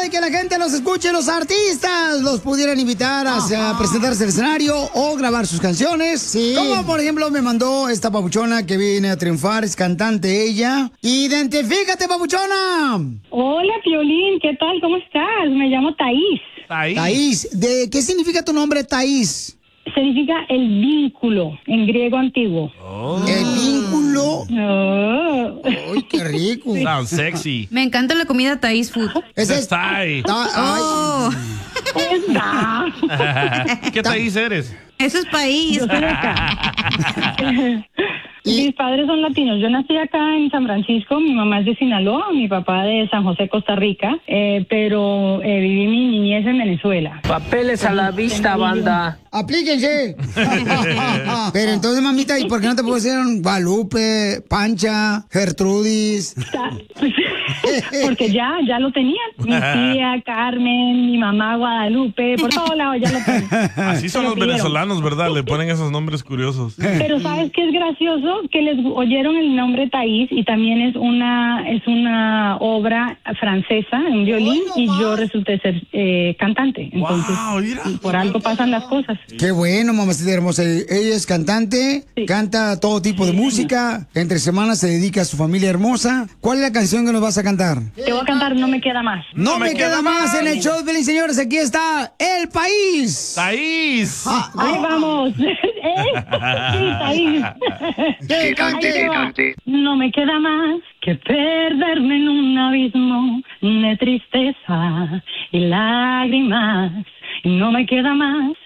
de que la gente los escuche, los artistas los pudieran invitar a presentarse al escenario o grabar sus canciones. Sí. Como por ejemplo me mandó esta papuchona que viene a triunfar, es cantante ella. ¡Identifícate, papuchona! Hola, Piolín, ¿qué tal? ¿Cómo estás? Me llamo Thaís. Thaís, ¿qué significa tu nombre, Thaís? Significa el vínculo, en griego antiguo. ¿El vínculo? Oh. ¡Ay, qué rico! Sounds sexy. Me encanta la comida Thaís Food. Ese es Thai. Oh. ¿Qué país eres? Eso es país. Yo soy de acá. Mis padres son latinos. Yo nací acá en San Francisco. Mi mamá es de Sinaloa, mi papá de San José, Costa Rica. Pero viví mi niñez en Venezuela. Papeles a la vista, banda. ¡Aplíquense! Pero entonces, mamita, ¿y por qué no te pusieron Guadalupe, Pancha, Gertrudis? Porque ya lo tenían. Mi tía Carmen, mi mamá Guadalupe, por todos lados ya lo tenían. Así son los venezolanos, ¿verdad? Le ponen esos nombres curiosos. Pero ¿sabes qué es gracioso? Que les oyeron el nombre Thaís y también es una obra francesa, un violín, y yo resulté ser cantante. Entonces, por algo pasan las cosas. Qué bueno, mamacita hermosa. Ella es cantante, canta todo tipo de música, entre semanas se dedica a su familia hermosa. ¿Cuál es la canción que nos vas a cantar? Te voy a cantar No me queda más. No me queda más en el show, feliz señores. Aquí está El País. Thaís. Ahí vamos. Sí, Thaís. ¡Que cante! No me queda más que perderme en un abismo de tristeza y lágrimas. Y no me queda más